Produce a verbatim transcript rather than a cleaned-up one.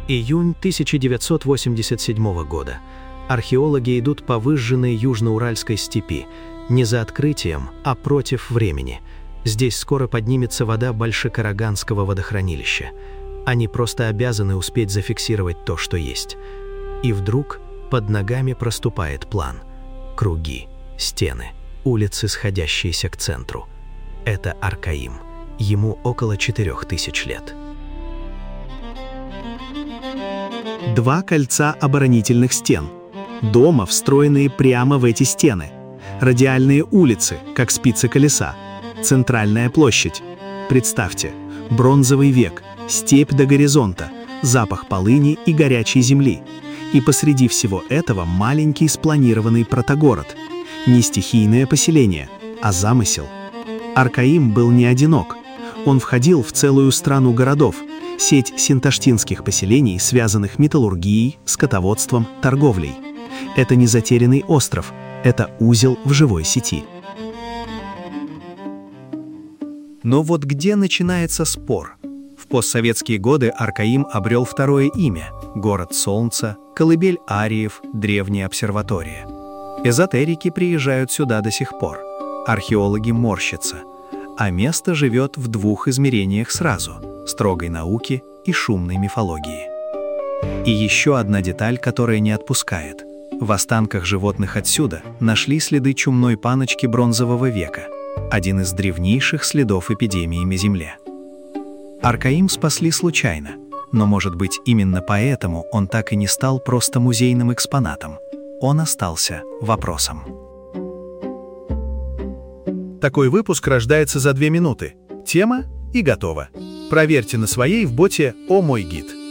Июнь тысяча девятьсот восемьдесят седьмого года. Археологи идут по выжженной южноуральской степи, не за открытием, а против времени. Здесь скоро поднимется вода Большекараганского водохранилища. Они просто обязаны успеть зафиксировать то, что есть. И вдруг под ногами проступает план. Круги, стены, улицы, сходящиеся к центру. Это Аркаим. Ему около четырех тысяч лет. Два кольца оборонительных стен. Дома, встроенные прямо в эти стены. Радиальные улицы, как спицы колеса. Центральная площадь. Представьте, бронзовый век, степь до горизонта, запах полыни и горячей земли. И посреди всего этого маленький спланированный протогород. Не стихийное поселение, а замысел. Аркаим был не одинок. Он входил в целую страну городов, сеть синташтинских поселений, связанных металлургией, скотоводством, торговлей. Это не затерянный остров, это узел в живой сети. Но вот где начинается спор? В постсоветские годы Аркаим обрел второе имя – город солнца, колыбель ариев, древняя обсерватория. Эзотерики приезжают сюда до сих пор. Археологи морщатся. А место живет в двух измерениях сразу – строгой науки и шумной мифологии. И еще одна деталь, которая не отпускает. В останках животных отсюда нашли следы чумной паночки бронзового века, один из древнейших следов эпидемии на Земле. Аркаим спасли случайно, но, может быть, именно поэтому он так и не стал просто музейным экспонатом. Он остался вопросом. Такой выпуск рождается за две минуты. Тема и готово. Проверьте на своей в боте «О мой гид».